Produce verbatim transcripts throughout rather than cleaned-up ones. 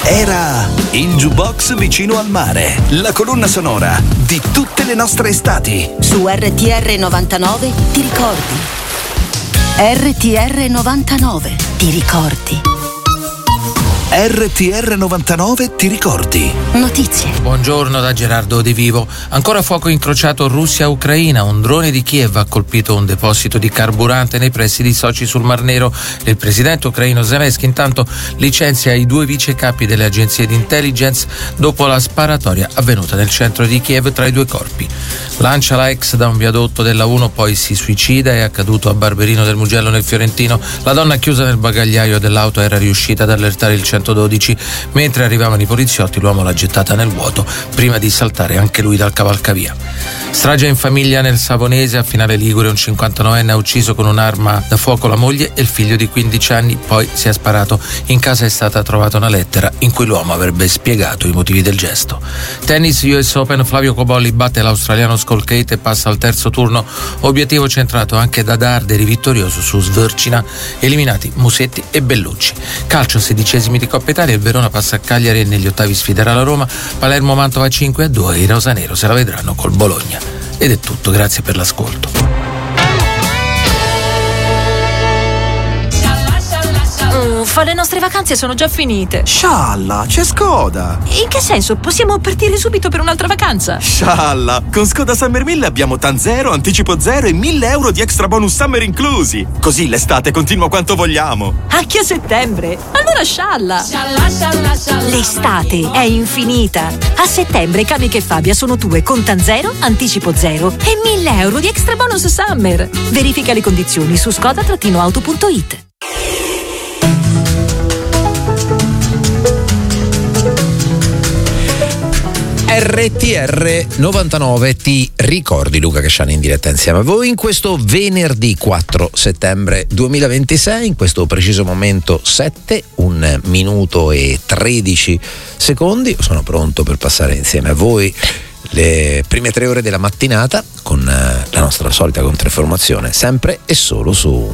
Era il Jukebox vicino al mare, la colonna sonora di tutte le nostre estati. Su R T R novantanove ti ricordi? R T R novantanove ti ricordi? R T R novantanove ti ricordi? Notizie. Buongiorno da Gerardo De Vivo. Ancora fuoco incrociato Russia-Ucraina. Un drone di Kiev ha colpito un deposito di carburante nei pressi di Sochi sul Mar Nero. Il presidente ucraino Zelensky intanto licenzia i due vice capi delle agenzie di intelligence dopo la sparatoria avvenuta nel centro di Kiev tra i due corpi. Lancia la ex da un viadotto della uno, poi si suicida. È accaduto a Barberino del Mugello nel Fiorentino. La donna chiusa nel bagagliaio dell'auto era riuscita ad allertare il centododici. Mentre arrivavano i poliziotti, l'uomo l'ha gettata nel vuoto prima di saltare anche lui dal cavalcavia. Strage in famiglia nel Savonese. A Finale Ligure un cinquantanovenne ha ucciso con un'arma da fuoco la moglie e il figlio di quindici anni, poi si è sparato. In casa è stata trovata una lettera in cui l'uomo avrebbe spiegato i motivi del gesto. Tennis U S Open. Flavio Cobolli batte l'australiano Skolkate e passa al terzo turno. Obiettivo centrato anche da Darderi, vittorioso su Svercina, eliminati Musetti e Bellucci. Calcio, sedicesimi di Coppa Italia. Il Verona passa a Cagliari e negli ottavi sfiderà la Roma. Palermo Mantova cinque a due. I rosanero se la vedranno col Bologna. Ed è tutto, grazie per l'ascolto. Uffa, le nostre vacanze sono già finite. Scialla, c'è Skoda. In che senso? Possiamo partire subito per un'altra vacanza? Scialla, con Skoda Summer mille abbiamo TAN zero, anticipo zero e mille euro di extra bonus summer inclusi. Così l'estate continua quanto vogliamo. Anche a settembre? Allora scialla. Scialla, scialla, scialla. L'estate è infinita. A settembre Camiche e Fabia sono tue con TAN zero, anticipo zero e mille euro di extra bonus summer. Verifica le condizioni su skoda auto punto it. R T R novantanove ti ricordi, Luca Casciani in diretta insieme a voi in questo venerdì quattro settembre duemilaventisei, in questo preciso momento sette, un minuto e tredici secondi. Sono pronto per passare insieme a voi le prime tre ore della mattinata con la nostra solita controinformazione, sempre e solo su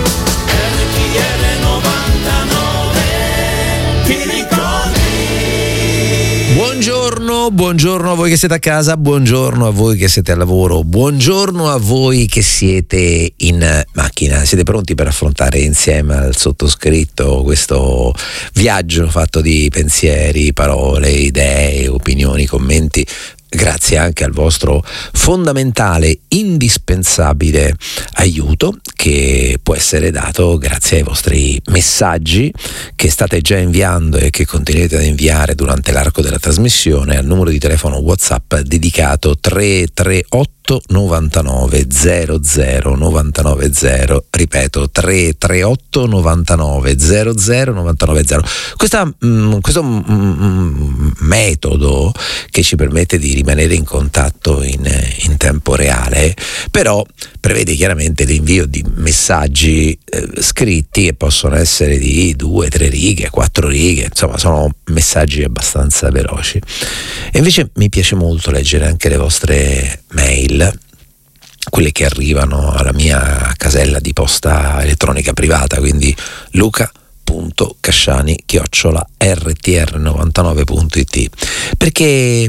Buongiorno, buongiorno a voi che siete a casa, buongiorno a voi che siete al lavoro, buongiorno a voi che siete in macchina. Siete pronti per affrontare insieme al sottoscritto questo viaggio fatto di pensieri, parole, idee, opinioni, commenti? Grazie anche al vostro fondamentale, indispensabile aiuto che può essere dato grazie ai vostri messaggi che state già inviando e che continuate ad inviare durante l'arco della trasmissione al numero di telefono WhatsApp dedicato tre tre otto novantanove zero zero novantanove zero, ripeto tre tre otto novantanove zero zero novantanove zero. Questa, mh, questo mh, metodo che ci permette di rimanere in contatto in, in tempo reale, però prevede chiaramente l'invio di messaggi eh, scritti che possono essere di due, tre righe, quattro righe, insomma sono messaggi abbastanza veloci. E invece mi piace molto leggere anche le vostre mail, quelle che arrivano alla mia casella di posta elettronica privata, quindi luca punto casciani chiocciola r t r novantanove punto i t, perché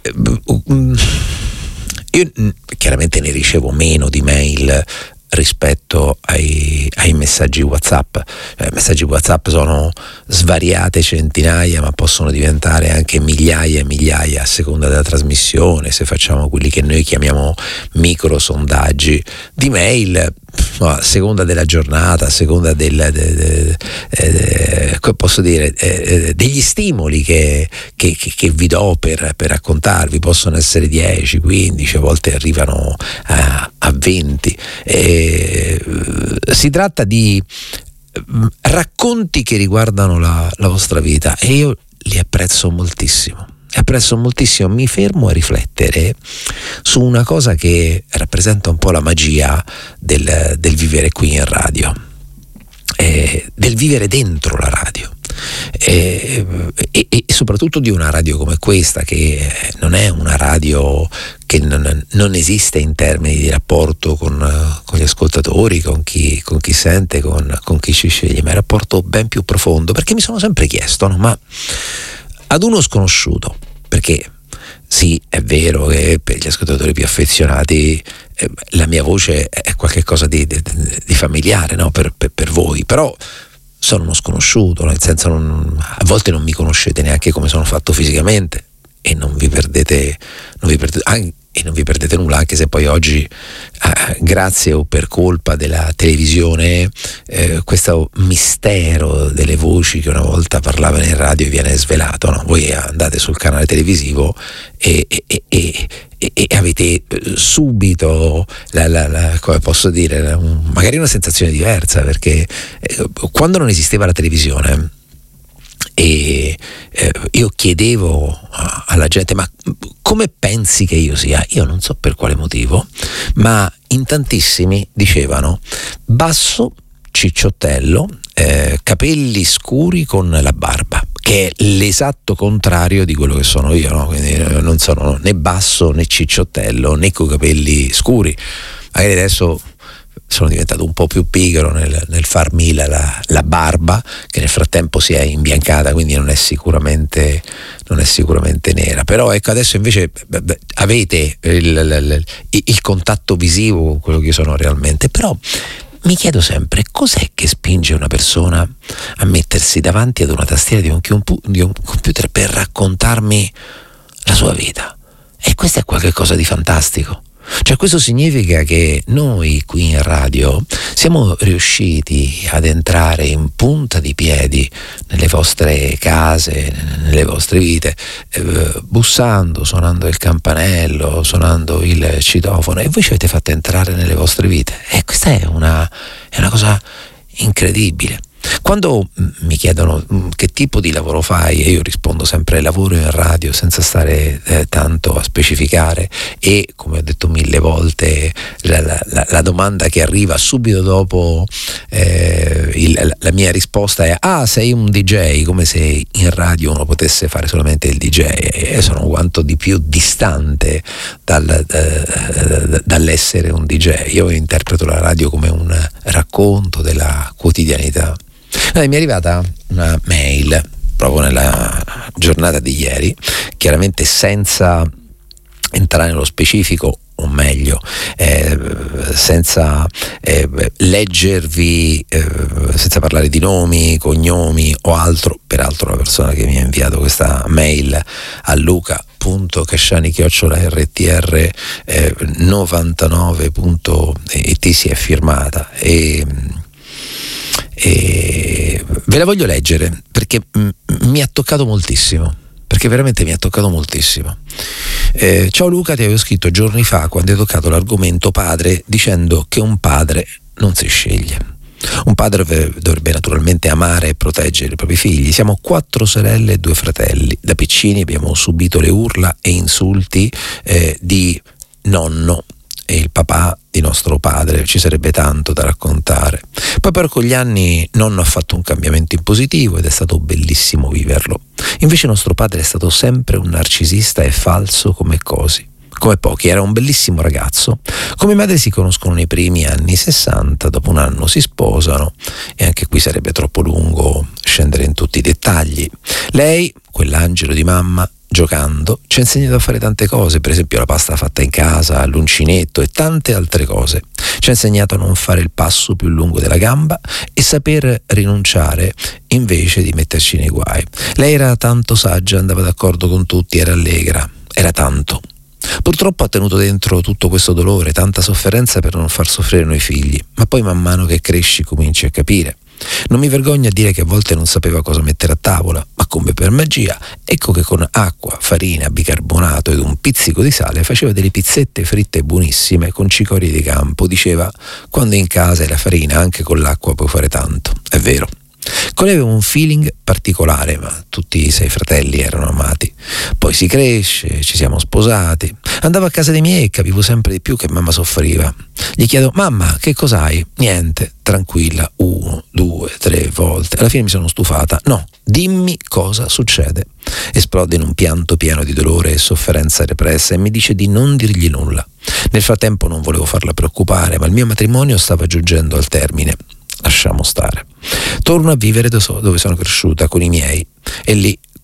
io chiaramente ne ricevo meno di mail rispetto ai, ai messaggi WhatsApp. I messaggi WhatsApp sono svariate centinaia, ma possono diventare anche migliaia e migliaia a seconda della trasmissione, se facciamo quelli che noi chiamiamo micro sondaggi. Di mail a seconda della giornata, a seconda del, de, de, de, de, posso dire eh, degli stimoli che, che, che, che vi do per, per raccontarvi, possono essere dieci, quindici, a volte arrivano a, a venti. Eh, si tratta di racconti che riguardano la, la vostra vita e io li apprezzo moltissimo. Apprezzo moltissimo, mi fermo a riflettere su una cosa che rappresenta un po' la magia del, del vivere qui in radio, eh, del vivere dentro la radio. E, e, e soprattutto di una radio come questa, che non è una radio che non, non esiste in termini di rapporto con, con gli ascoltatori, con chi, con chi sente, con, con chi ci sceglie, ma è un rapporto ben più profondo, perché mi sono sempre chiesto, no, ma ad uno sconosciuto, perché sì, è vero che per gli ascoltatori più affezionati eh, la mia voce è qualcosa di, di, di familiare, no? per, per, per voi, però sono uno sconosciuto, nel senso non, a volte non mi conoscete neanche come sono fatto fisicamente e non vi perdete, non vi perdete anche, e non vi perdete nulla, anche se poi oggi eh, grazie o per colpa della televisione eh, questo mistero delle voci che una volta parlavano in radio viene svelato, no? Voi andate sul canale televisivo e, e, e, e, e avete subito la, la, la, come posso dire, un, magari una sensazione diversa, perché eh, quando non esisteva la televisione e eh, io chiedevo alla gente: ma come pensi che io sia? Io non so per quale motivo, ma in tantissimi dicevano basso, cicciottello, eh, capelli scuri con la barba, che è l'esatto contrario di quello che sono io, no? Quindi non sono né basso né cicciottello né con capelli scuri. Magari adesso sono diventato un po' più pigro nel, nel farmi la, la, la barba, che nel frattempo si è imbiancata, quindi non è sicuramente non è sicuramente nera. Però ecco, adesso invece beh, beh, avete il, il, il, il contatto visivo con quello che sono realmente. Però mi chiedo sempre cos'è che spinge una persona a mettersi davanti ad una tastiera di un, di un computer per raccontarmi la sua vita. E questo è qualcosa di fantastico. Cioè, questo significa che noi qui in radio siamo riusciti ad entrare in punta di piedi nelle vostre case, nelle vostre vite, eh, bussando, suonando il campanello, suonando il citofono, e voi ci avete fatto entrare nelle vostre vite. E questa è una, è una cosa incredibile. Quando mi chiedono che tipo di lavoro fai, e io rispondo sempre lavoro in radio, senza stare eh, tanto a specificare, e come ho detto mille volte la, la, la domanda che arriva subito dopo eh, il, la mia risposta è: ah, sei un D J, come se in radio uno potesse fare solamente il D J. E sono quanto di più distante dal, da, dall'essere un D J. Io interpreto la radio come un racconto della quotidianità. Mi è arrivata una mail proprio nella giornata di ieri, chiaramente senza entrare nello specifico, o meglio eh, senza eh, leggervi, eh, senza parlare di nomi, cognomi o altro. Peraltro la persona che mi ha inviato questa mail a luca punto casciani chiocciola erre ti erre novantanove punto it si è firmata, e E ve la voglio leggere perché m- mi ha toccato moltissimo, perché veramente mi ha toccato moltissimo. Eh, ciao Luca, ti avevo scritto giorni fa quando hai toccato l'argomento padre, dicendo che un padre non si sceglie. Un padre dovrebbe naturalmente amare e proteggere i propri figli. Siamo quattro sorelle e due fratelli. Da piccini abbiamo subito le urla e insulti eh, di nonno e il papà di nostro padre. Ci sarebbe tanto da raccontare. Poi però con gli anni nonno ha fatto un cambiamento in positivo ed è stato bellissimo viverlo. Invece nostro padre è stato sempre un narcisista e falso come cosi, come pochi. Era un bellissimo ragazzo. Come madre si conoscono nei primi anni sessanta, dopo un anno si sposano, e anche qui sarebbe troppo lungo scendere in tutti i dettagli. Lei, quell'angelo di mamma, giocando, ci ha insegnato a fare tante cose, per esempio la pasta fatta in casa, l'uncinetto e tante altre cose. Ci ha insegnato a non fare il passo più lungo della gamba e saper rinunciare invece di metterci nei guai. Lei era tanto saggia, andava d'accordo con tutti, era allegra, era tanto. Purtroppo ha tenuto dentro tutto questo dolore, tanta sofferenza per non far soffrire noi figli, ma poi man mano che cresci cominci a capire. Non mi vergogno a dire che a volte non sapeva cosa mettere a tavola, ma come per magia, ecco che con acqua, farina, bicarbonato ed un pizzico di sale faceva delle pizzette fritte buonissime con cicorie di campo. Diceva: quando in casa hai la farina, anche con l'acqua puoi fare tanto. È vero. Con lei aveva un feeling particolare, ma tutti i sei fratelli erano amati. Poi si cresce, ci siamo sposati. Andavo a casa dei miei e capivo sempre di più che mamma soffriva. Gli chiedo: mamma, che cos'hai? Niente, tranquilla, uno, due, tre volte. Alla fine mi sono stufata. No, dimmi cosa succede. Esplode in un pianto pieno di dolore e sofferenza repressa e mi dice di non dirgli nulla. Nel frattempo non volevo farla preoccupare, ma il mio matrimonio stava giungendo al termine. Lasciamo stare. Torno a vivere dove sono cresciuta con i miei, e lì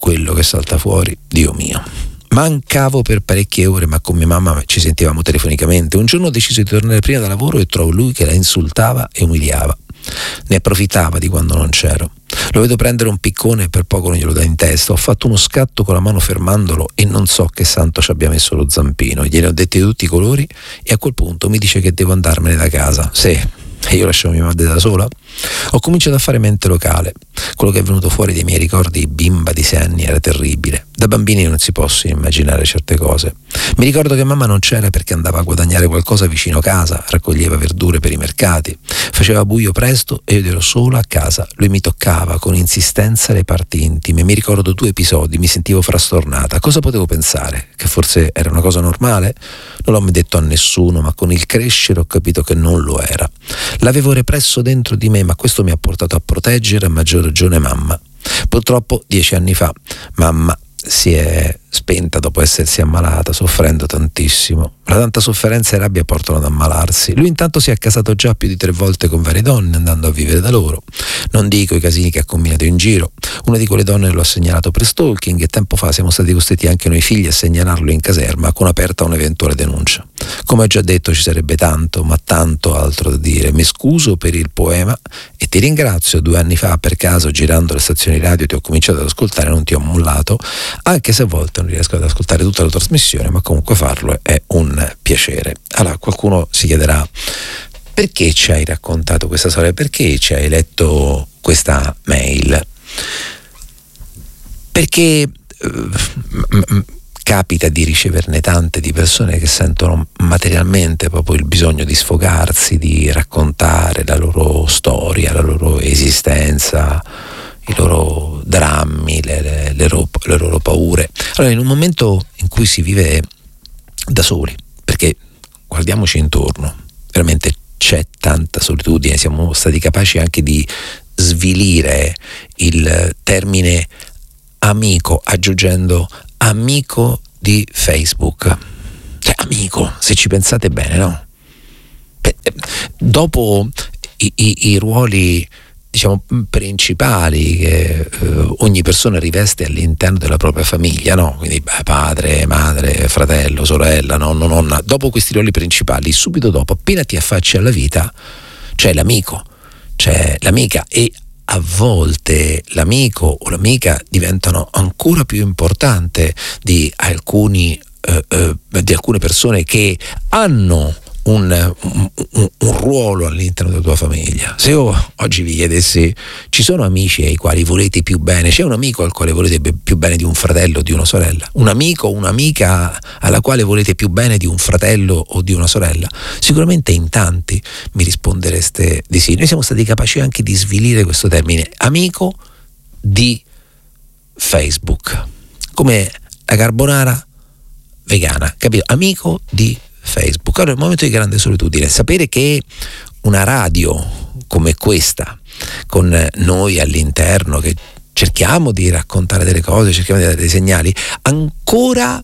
quello che salta fuori, Dio mio. Mancavo per parecchie ore, ma con mia mamma ci sentivamo telefonicamente. Un giorno ho deciso di tornare prima da lavoro e trovo lui che la insultava e umiliava. Ne approfittava di quando non c'ero. Lo vedo prendere un piccone e per poco non glielo dà in testa. Ho fatto uno scatto con la mano fermandolo e non so che santo ci abbia messo lo zampino. Gliene ho detti di tutti i colori e a quel punto mi dice che devo andarmene da casa. Sì. E io lasciavo mia madre da sola. Ho cominciato a fare mente locale. Quello che è venuto fuori dei miei ricordi bimba di sei anni era terribile. Da bambini non si possono immaginare certe cose. Mi ricordo che mamma non c'era perché andava a guadagnare qualcosa vicino casa, raccoglieva verdure per i mercati, faceva buio presto e io ero sola a casa. Lui mi toccava con insistenza le parti intime. Mi ricordo due episodi, mi sentivo frastornata. Cosa potevo pensare? Che forse era una cosa normale? Non l'ho mai detto a nessuno, ma con il crescere ho capito che non lo era. L'avevo represso dentro di me, ma questo mi ha portato a proteggere a maggior ragione mamma. Purtroppo dieci anni fa mamma si è spenta dopo essersi ammalata, soffrendo tantissimo. La tanta sofferenza e rabbia portano ad ammalarsi. Lui intanto si è accasato già più di tre volte con varie donne, andando a vivere da loro. Non dico i casini che ha combinato in giro. Una di quelle donne lo ha segnalato per stalking e tempo fa siamo stati costretti anche noi figli a segnalarlo in caserma con aperta un'eventuale denuncia. Come ho già detto, ci sarebbe tanto, ma tanto altro da dire. Mi scuso per il poema e ti ringrazio. Due anni fa, per caso, girando le stazioni radio, ti ho cominciato ad ascoltare e non ti ho mollato, anche se a volte non riesco ad ascoltare tutta la trasmissione, ma comunque farlo è un piacere. Allora, qualcuno si chiederà: perché ci hai raccontato questa storia? Perché ci hai letto questa mail? Perché uh, m- m- capita di riceverne tante di persone che sentono materialmente proprio il bisogno di sfogarsi, di raccontare la loro storia, la loro esistenza, i loro drammi, le, le, le, loro, le loro paure. Allora, in un momento in cui si vive da soli, perché guardiamoci intorno, veramente c'è tanta solitudine, siamo stati capaci anche di svilire il termine amico aggiungendo amico di Facebook. Cioè, amico, se ci pensate bene, no? Beh, dopo i, i, i ruoli, diciamo, principali che eh, ogni persona riveste all'interno della propria famiglia, no? Quindi beh, padre, madre, fratello, sorella, nonno, nonna. Dopo questi ruoli principali, subito dopo, appena ti affacci alla vita, c'è l'amico, c'è l'amica, e a volte l'amico o l'amica diventano ancora più importante di alcuni eh, eh, di alcune persone che hanno Un, un, un ruolo all'interno della tua famiglia. Se io oggi vi chiedessi: ci sono amici ai quali volete più bene? C'è un amico al quale volete più bene di un fratello o di una sorella? Un amico o un'amica alla quale volete più bene di un fratello o di una sorella? Sicuramente in tanti mi rispondereste di sì. Noi siamo stati capaci anche di svilire questo termine, amico di Facebook, come la carbonara vegana, capito? Amico di Facebook. Allora, è un momento di grande solitudine. Sapere che una radio come questa, con noi all'interno che cerchiamo di raccontare delle cose, cerchiamo di dare dei segnali, ancora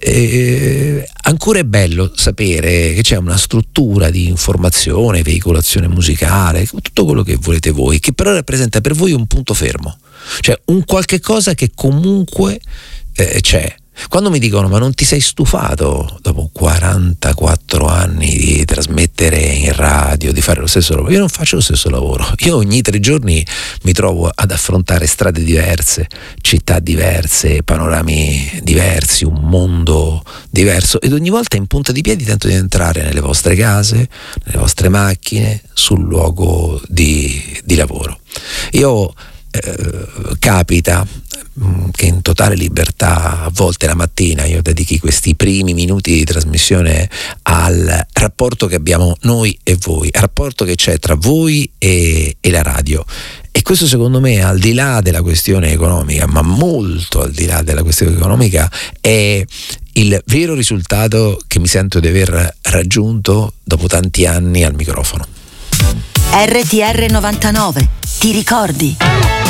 eh, ancora è bello sapere che c'è una struttura di informazione, veicolazione musicale, tutto quello che volete voi, che però rappresenta per voi un punto fermo, cioè un qualche cosa che comunque eh, c'è. Quando mi dicono: ma non ti sei stufato dopo quarantaquattro anni di trasmettere in radio, di fare lo stesso lavoro? Io non faccio lo stesso lavoro. Io ogni tre giorni mi trovo ad affrontare strade diverse, città diverse, panorami diversi, un mondo diverso, ed ogni volta in punta di piedi tento di entrare nelle vostre case, nelle vostre macchine, sul luogo di, di lavoro. Io eh, capita che in totale libertà, a volte la mattina, io dedichi questi primi minuti di trasmissione al rapporto che abbiamo noi e voi, al rapporto che c'è tra voi e, e la radio. E questo, secondo me, al di là della questione economica, ma molto al di là della questione economica, è il vero risultato che mi sento di aver raggiunto dopo tanti anni al microfono. R T R novantanove, ti ricordi?